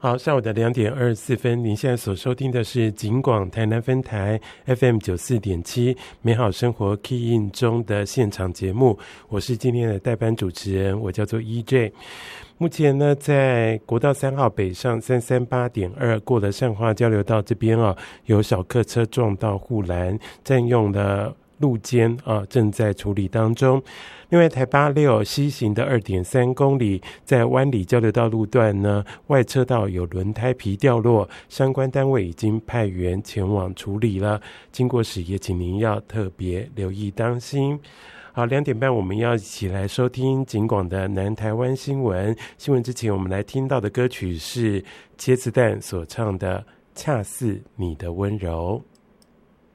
好，下午的2:24，您现在所收听的是警广台南分台 FM94.7 美好生活 Key In 中的现场节目，我是今天的代班主持人，我叫做 EJ。目前呢，在国道3号北上338.2过了善化交流道这边有小客车撞到护栏，占用了路肩正在处理当中。另外台86西行的 2.3 公里，在湾里交流道路段呢，外车道有轮胎皮掉落，相关单位已经派员前往处理了，经过时也请您要特别留意当心。好，2点半我们要一起来收听警广的南台湾新闻。新闻之前我们来听到的歌曲是茄子蛋所唱的《恰似你的温柔》。